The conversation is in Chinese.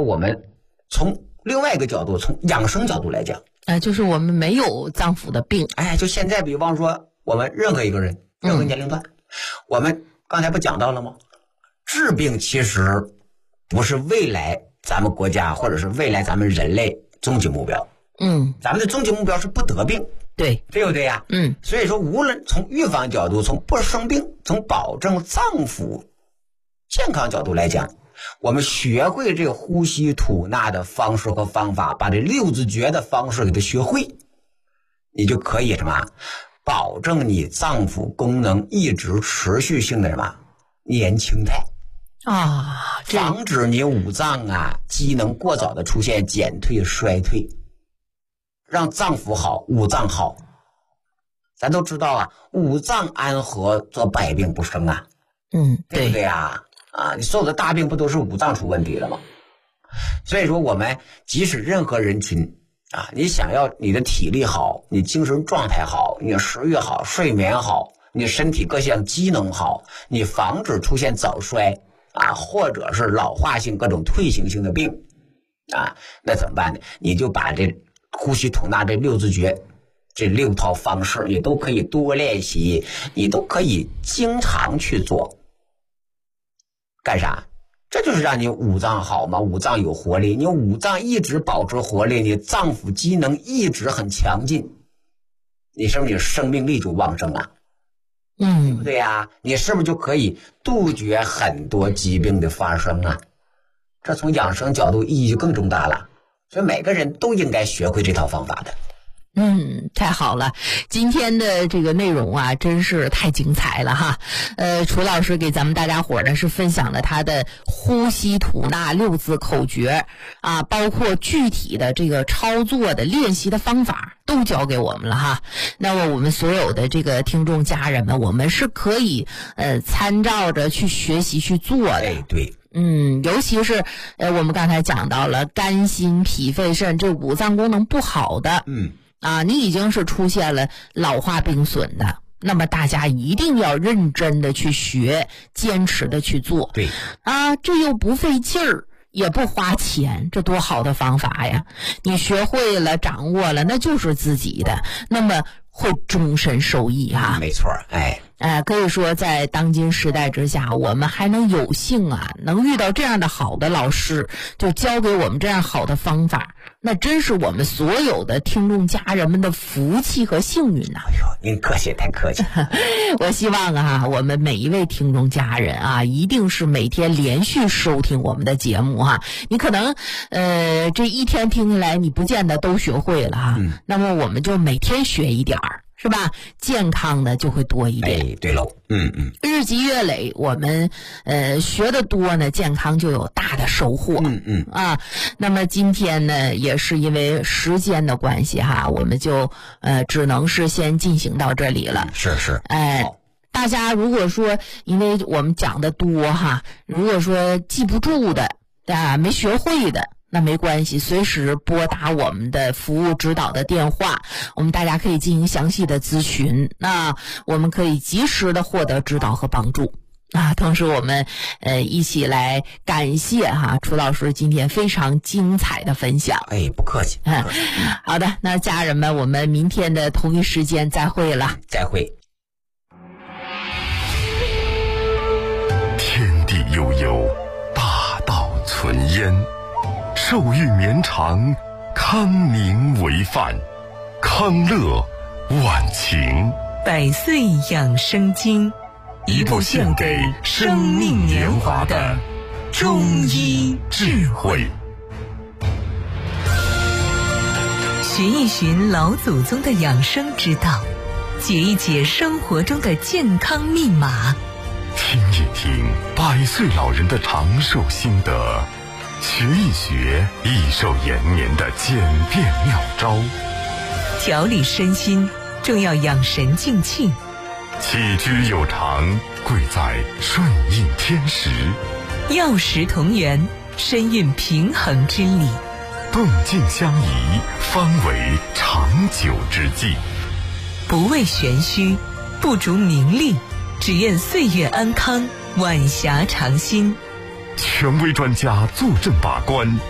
说我们从另外一个角度，从养生角度来讲， 就是我们没有脏腑的病。 就现在比方说我们任何一个人，任何年龄段，我们刚才不讲到了吗？治病其实不是未来咱们国家或者是未来咱们人类终极目标。咱们的终极目标是不得病，对不对呀？所以说无论从预防角度，从不生病，从保证脏腑健康角度来讲，我们学会这个呼吸吐纳的方式和方法，把这六字诀的方式给它学会，你就可以什么保证你脏腑功能一直持续性的什么年轻态防止你五脏机能过早的出现减退衰退，让脏腑好，五脏好。咱都知道五脏安和则百病不生对不对你所有的大病不都是五脏出问题了吗？所以说我们即使任何人群你想要你的体力好，你精神状态好，你食欲好，睡眠好，你身体各项机能好，你防止出现早衰或者是老化性各种退行性的病那怎么办呢？你就把这呼吸吐纳这六字诀这六套方式你都可以多练习，你都可以经常去做。干啥？这就是让你五脏好嘛，五脏有活力，你五脏一直保持活力，你脏腑机能一直很强劲，你是不是生命力就旺盛对不对你是不是就可以杜绝很多疾病的发生这从养生角度意义就更重大了，所以每个人都应该学会这套方法的。 太好了，今天的这个内容真是太精彩了哈。楚老师给咱们大家伙呢是分享了他的呼吸吐纳六字口诀包括具体的这个操作的练习的方法都教给我们了哈。那么我们所有的这个听众家人们，我们是可以参照着去学习去做的。 对。 尤其是我们刚才讲到了肝心脾肺肾这五脏功能不好的你已经是出现了老化病损的，那么大家一定要认真的去学，坚持的去做。 对这又不费劲儿，也不花钱，这多好的方法呀！你学会了，掌握了，那就是自己的，那么会终身受益没错。 可以说在当今时代之下，我们还能有幸能遇到这样的好的老师，就教给我们这样好的方法，那真是我们所有的听众家人们的福气和幸运您客气，太客气。 我希望我们每一位听众家人一定是每天连续收听我们的节目你可能这一天听下来你不见得都学会了那么我们就每天学一点儿，是吧？健康的就会多一点。 对喽。 日积月累，我们学的多呢，健康就有大的收获。那么今天呢，也是因为时间的关系我们就只能是先进行到这里了。 是。 大家如果说因为我们讲的多如果说记不住的没学会的，那没关系，随时拨打我们的服务指导的电话，我们大家可以进行详细的咨询，那我们可以及时的获得指导和帮助同时我们一起来感谢楚老师今天非常精彩的分享。 不客气。 好的，那家人们，我们明天的同一时间再会了。 再会。 天地悠悠，大道存焉，寿欲绵长，康宁为范，康乐晚晴。 百岁养生经，一部献给生命年华的中医智慧。寻一寻老祖宗的养生之道，解一解生活中的健康密码， 听一听百岁老人的长寿心得，学一学益寿延年的简便妙招， 调理身心正要养神静气， 起居有常贵在顺应天时， 药食同源深蕴平衡之理， 动静相宜方为长久之计。 不为玄虚，不逐名利，只愿岁月安康，晚霞长新。 权威专家坐镇把关，